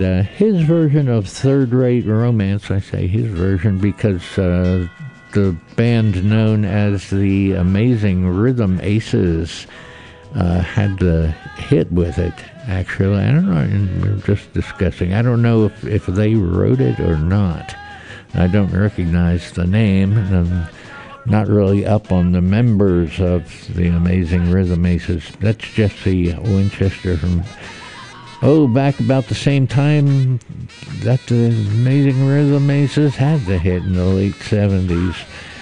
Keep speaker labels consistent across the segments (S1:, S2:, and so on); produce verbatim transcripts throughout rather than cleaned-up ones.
S1: Uh, his version of Third Rate Romance, I say his version because uh, the band known as the Amazing Rhythm Aces uh, had the hit with it, actually. I don't know, and we were just discussing. I don't know if, if they wrote it or not. I don't recognize the name, and I'm not really up on the members of the Amazing Rhythm Aces. That's Jesse Winchester from... Oh, back about the same time that the Amazing Rhythm Aces had the hit in the late seventies.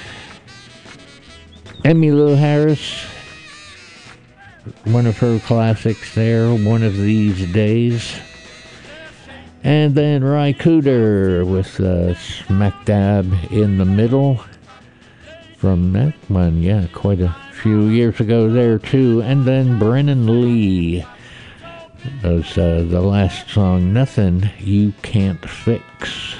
S1: Emmylou Harris, one of her classics there, One of These Days. And then Ry Cooder with uh, Smack Dab in the Middle. From that one, yeah, quite a few years ago there too. And then Brennan Lee. Was uh, the last song, Nothing You Can't Fix.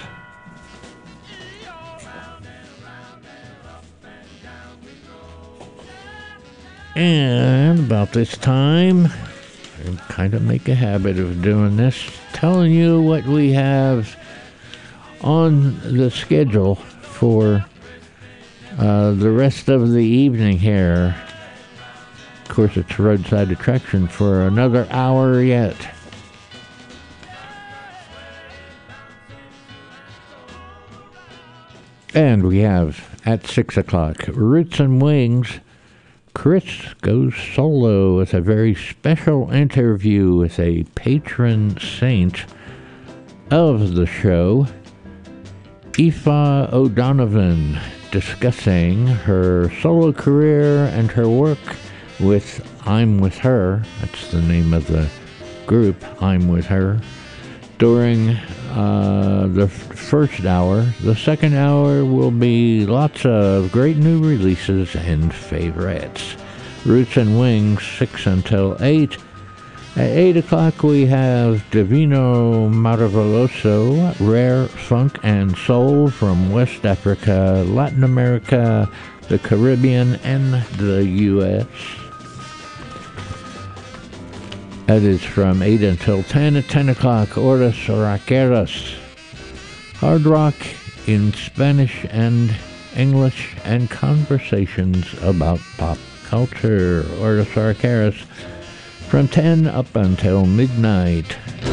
S1: And about this time, I kind of make a habit of doing this, telling you what we have on the schedule for uh, the rest of the evening here. Of course, it's roadside attraction for another hour yet. And we have, at six o'clock, Roots and Wings. Chris goes solo with a very special interview with a patron saint of the show, Aoife O'Donovan, discussing her solo career and her work with I'm With Her. That's the name of the group, I'm With Her, during uh, the f- first hour. The second hour will be lots of great new releases and favorites. Roots and Wings, six until eight. At eight o'clock we have Divino Maravilloso, rare funk and soul from West Africa, Latin America, the Caribbean, and the U S That is from eight until ten. At ten o'clock, Horas Rockeras, hard rock in Spanish and English and conversations about pop culture. Horas Rockeras from ten up until midnight.